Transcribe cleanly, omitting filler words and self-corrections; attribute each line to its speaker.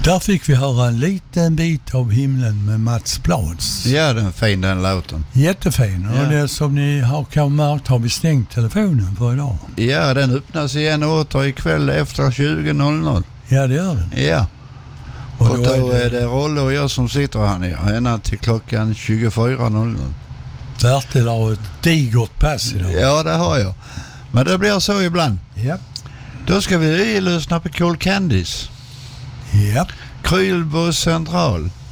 Speaker 1: Där fick vi höra en liten bit av himlen med Mats Blads.
Speaker 2: Ja, den är fin den låten.
Speaker 1: Jättefin.
Speaker 2: Ja.
Speaker 1: Och det som ni har märkt har vi stängt telefonen för idag.
Speaker 2: Ja, den öppnas igen åter ikväll efter 20.00.
Speaker 1: Ja, det gör den.
Speaker 2: Ja. Och då
Speaker 1: är
Speaker 2: är det Rolle och jag som sitter här nere ända till klockan 24.00.
Speaker 1: Bertil har ett digert pass idag.
Speaker 2: Ja, det har jag. Men det blir så ibland.
Speaker 1: Ja.
Speaker 2: Då ska vi lyssna på Cool Candies.
Speaker 1: Ja.
Speaker 2: Krylbo central.